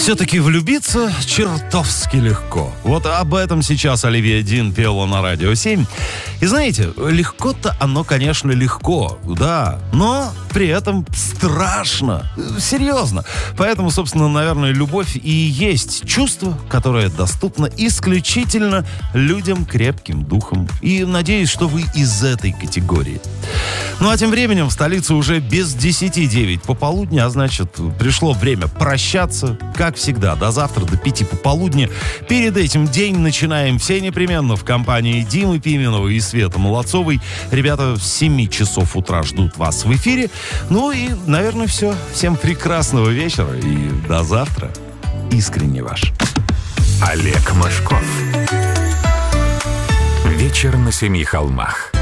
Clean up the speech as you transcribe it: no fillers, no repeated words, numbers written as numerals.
Все-таки влюбиться чертовски легко. Вот об этом сейчас Оливия Дин пела на Радио 7. И знаете, легко-то оно, конечно, легко, да, но при этом страшно, серьезно. Поэтому, собственно, наверное, любовь и есть чувство, которое доступно исключительно людям крепким духом. И надеюсь, что вы из этой категории. Ну а тем временем в столице уже без 10:09 пополудни, а значит, пришло время прощаться. Как всегда, до завтра, до 5 пополудни. Перед этим день начинаем все непременно в компании Димы Пименова и Светы Молодцовой. Ребята с 7 часов утра ждут вас в эфире. Ну и, наверное, все. Всем прекрасного вечера и до завтра. Искренне ваш Олег Мошков. Вечер на 7 холмах.